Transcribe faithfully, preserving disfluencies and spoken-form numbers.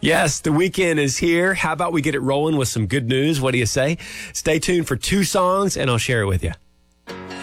Yes, the weekend is here. How about we get it rolling with some good news? What do you say? Stay tuned for two songs, and I'll share it with you.